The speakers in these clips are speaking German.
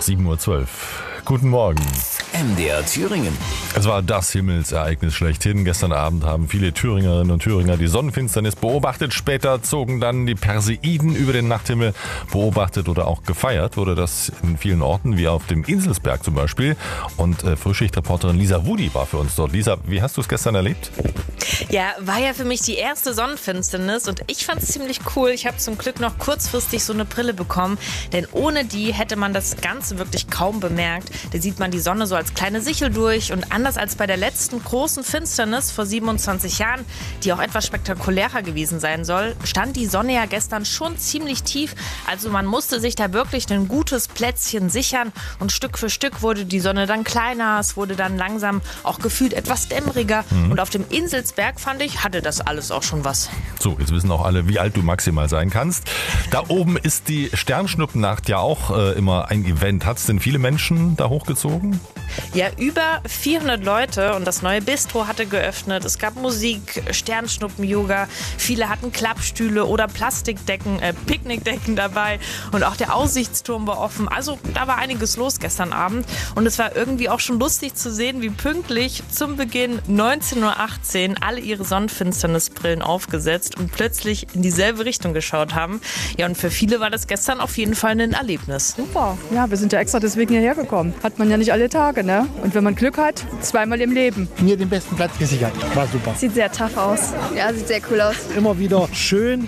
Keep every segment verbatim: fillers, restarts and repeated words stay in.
sieben Uhr zwölf. Guten Morgen. M D R Thüringen. Es war das Himmelsereignis schlechthin. Gestern Abend haben viele Thüringerinnen und Thüringer die Sonnenfinsternis beobachtet. Später zogen dann die Perseiden über den Nachthimmel. Beobachtet oder auch gefeiert wurde das in vielen Orten, wie auf dem Inselsberg zum Beispiel. Und äh, Frühschichtreporterin Lisa Wudi war für uns dort. Lisa, wie hast du es gestern erlebt? Ja, war ja für mich die erste Sonnenfinsternis und ich fand es ziemlich cool. Ich habe zum Glück noch kurzfristig so eine Brille bekommen, denn ohne die hätte man das Ganze wirklich kaum bemerkt. Da sieht man die Sonne so als kleine Sichel durch und anders als bei der letzten großen Finsternis vor siebenundzwanzig Jahren, die auch etwas spektakulärer gewesen sein soll, stand die Sonne ja gestern schon ziemlich tief. Also man musste sich da wirklich ein gutes Plätzchen sichern und Stück für Stück wurde die Sonne dann kleiner, es wurde dann langsam auch gefühlt etwas dämmeriger mhm. und auf dem Inselsberg, fand ich, hatte das alles auch schon was. So, jetzt wissen auch alle, wie alt du maximal sein kannst. Da oben ist die Sternschnuppennacht ja auch äh, immer ein Event. Hat es denn viele Menschen da hochgezogen? Ja, über vierhundert Leute und das neue Bistro hatte geöffnet. Es gab Musik, Sternschnuppen-Yoga. Viele hatten Klappstühle oder Plastikdecken, äh, Picknickdecken dabei und auch der Aussichtsturm war offen. Also da war einiges los gestern Abend und es war irgendwie auch schon lustig zu sehen, wie pünktlich zum Beginn neunzehn Uhr achtzehn alle ihre Sonnenfinsternisbrillen aufgesetzt und plötzlich in dieselbe Richtung geschaut haben. Ja, und für viele war das gestern auf jeden Fall ein Erlebnis. Super, ja, wir sind ja extra deswegen hierher gekommen. Hat man ja nicht alle Tage, ne? Und wenn man Glück hat, zweimal im Leben. Mir den besten Platz gesichert. War super. Sieht sehr tough aus. Ja, sieht sehr cool aus. Immer wieder schön.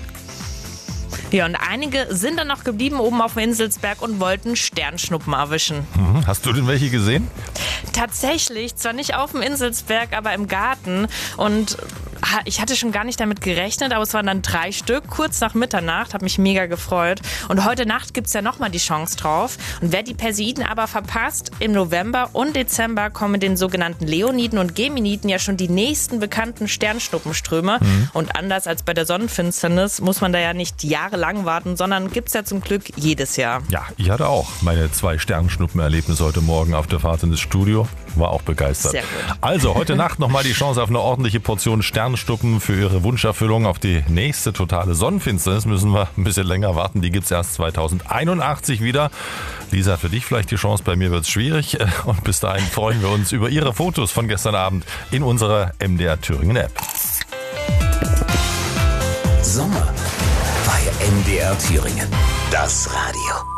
Ja, und einige sind dann noch geblieben oben auf dem Inselsberg und wollten Sternschnuppen erwischen. Mhm. Hast du denn welche gesehen? Tatsächlich, zwar nicht auf dem Inselsberg, aber im Garten. Und ich hatte schon gar nicht damit gerechnet, aber es waren dann drei Stück, kurz nach Mitternacht, habe mich mega gefreut. Und heute Nacht gibt es ja nochmal die Chance drauf. Und wer die Perseiden aber verpasst, im November und Dezember kommen den sogenannten Leoniden und Geminiden ja schon die nächsten bekannten Sternschnuppenströme. Mhm. Und anders als bei der Sonnenfinsternis muss man da ja nicht jahrelang warten, sondern gibt es ja zum Glück jedes Jahr. Ja, ich hatte auch meine zwei Sternschnuppenerlebnisse heute Morgen auf der Fahrt ins Studio. War auch begeistert. Sehr gut. Also heute Nacht nochmal die Chance auf eine ordentliche Portion Sternschnuppen für Ihre Wunscherfüllung. Auf die nächste totale Sonnenfinsternis müssen wir ein bisschen länger warten. Die gibt es erst zweitausendeinundachtzig wieder. Lisa, für dich vielleicht die Chance, bei mir wird es schwierig. Und bis dahin freuen wir uns über Ihre Fotos von gestern Abend in unserer M D R Thüringen App. Sommer bei M D R Thüringen. Das Radio.